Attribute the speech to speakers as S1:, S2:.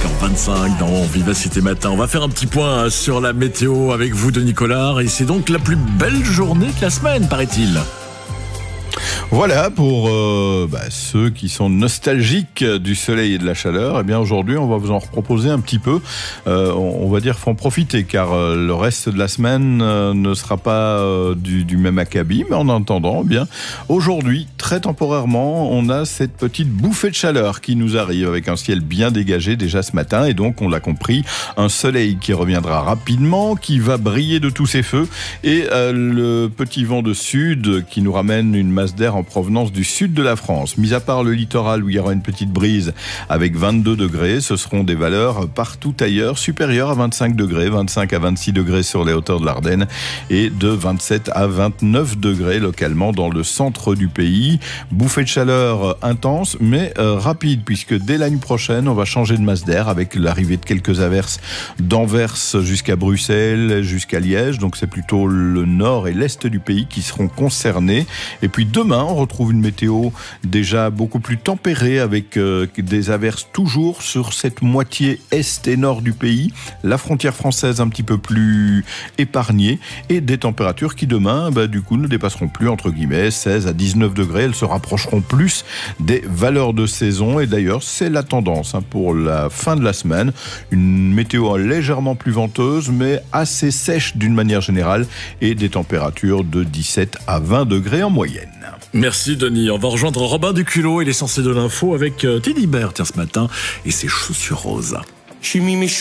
S1: 5h25 dans Vivacité Matin. On va faire un petit point sur la météo avec vous, Denis Collard. Et c'est donc la plus belle journée de la semaine, paraît-il.
S2: Voilà pour ceux qui sont nostalgiques du soleil et de la chaleur. Eh bien aujourd'hui, on va vous en proposer un petit peu. On va dire faut en profiter car le reste de la semaine ne sera pas du même acabit. Mais en attendant, eh bien aujourd'hui, très temporairement, on a cette petite bouffée de chaleur qui nous arrive avec un ciel bien dégagé déjà ce matin. Et donc, on l'a compris, un soleil qui reviendra rapidement, qui va briller de tous ses feux. Et le petit vent de sud qui nous ramène une masse d'air en provenance du sud de la France. Mis à part le littoral où il y aura une petite brise avec 22 degrés, ce seront des valeurs partout ailleurs supérieures à 25 degrés, 25 à 26 degrés sur les hauteurs de l'Ardenne et de 27 à 29 degrés localement dans le centre du pays. Bouffée de chaleur intense mais rapide puisque dès l'année prochaine, on va changer de masse d'air avec l'arrivée de quelques averses d'Anvers jusqu'à Bruxelles, jusqu'à Liège. Donc c'est plutôt le nord et l'est du pays qui seront concernés. Et puis demain, on retrouve une météo déjà beaucoup plus tempérée avec des averses toujours sur cette moitié est et nord du pays. La frontière française un petit peu plus épargnée et des températures qui demain, du coup, ne dépasseront plus entre guillemets 16 à 19 degrés. Elles se rapprocheront plus des valeurs de saison et d'ailleurs, c'est la tendance pour la fin de la semaine. Une météo légèrement plus venteuse mais assez sèche d'une manière générale et des températures de 17 à 20 degrés en moyenne.
S1: Merci Denis. On va rejoindre Robin Duculot et l'essentiel de l'info avec Teddy Bear ce matin et ses chaussures roses.